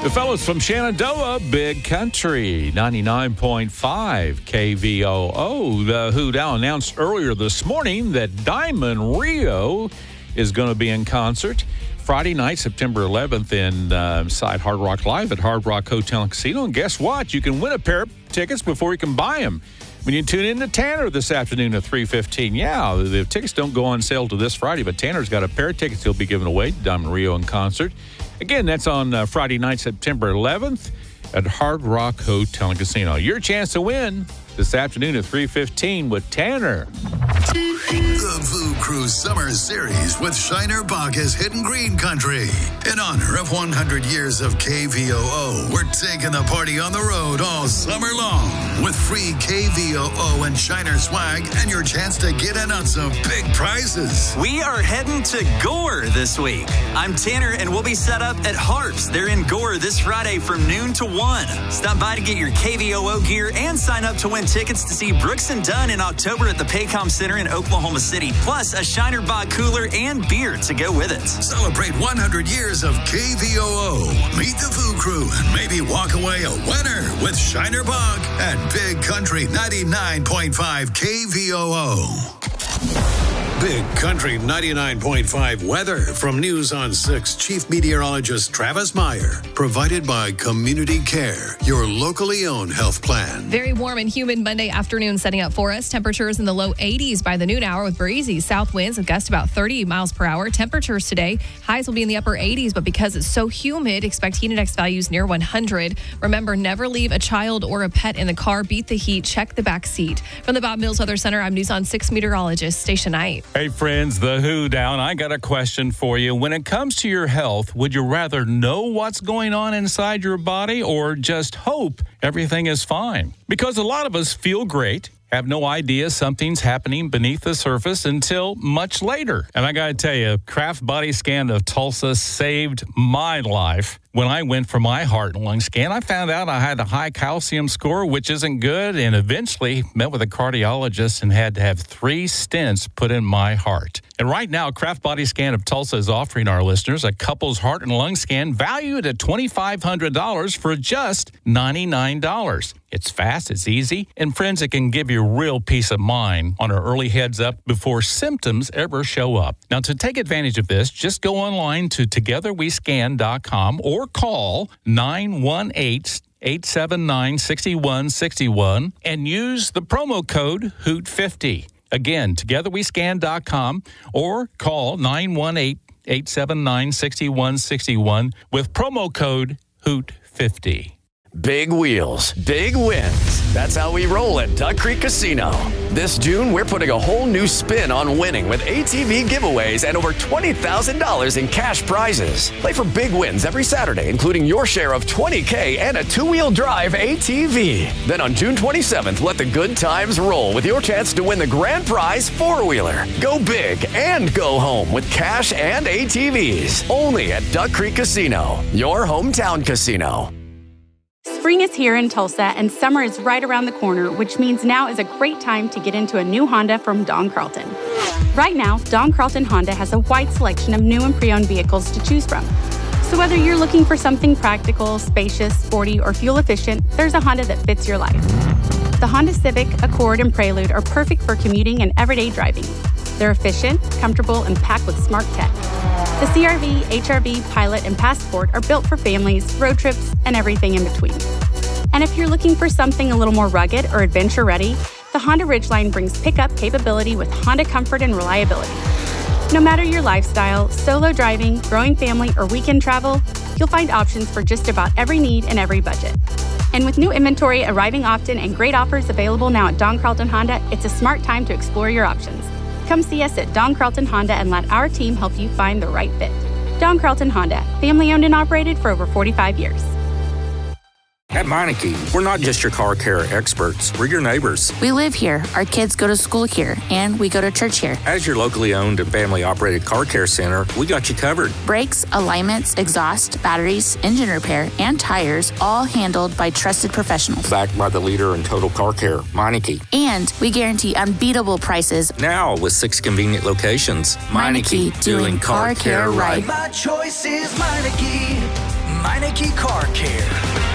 The fellows from Shenandoah, Big Country, 99.5 KVOO. The Who Now announced earlier this morning that Diamond Rio is going to be in concert Friday night, September 11th, inside Hard Rock Live at Hard Rock Hotel and Casino. And guess what? You can win a pair of tickets before you can buy them when you tune in to Tanner this afternoon at 3:15. Yeah, the tickets don't go on sale till this Friday, but Tanner's got a pair of tickets he'll be giving away to Diamond Rio in concert. Again, that's on Friday night, September 11th at Hard Rock Hotel and Casino. Your chance to win this afternoon at 3:15 with Tanner. The Food Cruise Summer Series with Shiner Bacchus Hidden Green Country. In honor of 100 years of KVOO, we're taking the party on the road all summer long with free KVOO and Shiner swag and your chance to get in on some big prizes. We are heading to Gore this week. I'm Tanner, and we'll be set up at Harps. They're in Gore this Friday from noon to 1. Stop by to get your KVOO gear and sign up to win tickets to see Brooks and Dunn in October at the Paycom Center in Oklahoma City, plus a Shiner Bock cooler and beer to go with it. Celebrate 100 years of KVOO. Meet the Food Crew and maybe walk away a winner with Shiner Bock at Big Country 99.5 KVOO. Big Country 99.5 weather from News on 6 Chief Meteorologist Travis Meyer. Provided by Community Care, your locally owned health plan. Very warm and humid Monday afternoon setting up for us. Temperatures in the low 80s by the noon hour with breezy south winds and gusts about 30 miles per hour. Temperatures today, highs will be in the upper 80s, but because it's so humid, expect heat index values near 100. Remember, never leave a child or a pet in the car. Beat the heat. Check the back seat. From the Bob Mills Weather Center, I'm News on 6 meteorologist Stacia Knight. Hey, friends, the Who Down. I got a question for you. When it comes to your health, would you rather know what's going on inside your body or just hope everything is fine? Because a lot of us feel great, have no idea something's happening beneath the surface until much later. And I got to tell you, Kraft Body Scan of Tulsa saved my life. When I went for my heart and lung scan, I found out I had a high calcium score, which isn't good, and eventually met with a cardiologist and had to have 3 stents put in my heart. And right now, Kraft Body Scan of Tulsa is offering our listeners a couple's heart and lung scan valued at $2,500 for just $99. It's fast, it's easy, and friends, it can give you real peace of mind on an early heads up before symptoms ever show up. Now, to take advantage of this, just go online to togetherwescan.com or call 918-879-6161 and use the promo code HOOT50. Again, togetherwescan.com or call 918-879-6161 with promo code HOOT50. Big wheels, big wins. That's how we roll at Duck Creek Casino. This June, we're putting a whole new spin on winning with ATV giveaways and over $20,000 in cash prizes. Play for big wins every Saturday, including your share of $20K and a 2-wheel drive ATV. Then on June 27th, let the good times roll with your chance to win the grand prize 4-wheeler. Go big and go home with cash and ATVs. Only at Duck Creek Casino, your hometown casino. Spring is here in Tulsa, and summer is right around the corner, which means now is a great time to get into a new Honda from Don Carlton. Right now, Don Carlton Honda has a wide selection of new and pre-owned vehicles to choose from. So whether you're looking for something practical, spacious, sporty, or fuel-efficient, there's a Honda that fits your life. The Honda Civic, Accord, and Prelude are perfect for commuting and everyday driving. They're efficient, comfortable, and packed with smart tech. The CR-V, HR-V, Pilot, and Passport are built for families, road trips, and everything in between. And if you're looking for something a little more rugged or adventure-ready, the Honda Ridgeline brings pickup capability with Honda comfort and reliability. No matter your lifestyle, solo driving, growing family, or weekend travel, you'll find options for just about every need and every budget. And with new inventory arriving often and great offers available now at Don Carlton Honda, it's a smart time to explore your options. Come see us at Don Carlton Honda and let our team help you find the right fit. Don Carlton Honda, family owned and operated for over 45 years. At Meineke, we're not just your car care experts, we're your neighbors. We live here, our kids go to school here, and we go to church here. As your locally owned and family-operated car care center, we got you covered. Brakes, alignments, exhaust, batteries, engine repair, and tires, all handled by trusted professionals. Backed by the leader in total car care, Meineke. And we guarantee unbeatable prices. Now with 6 convenient locations. Meineke, doing car care right. My choice is Meineke. Meineke Car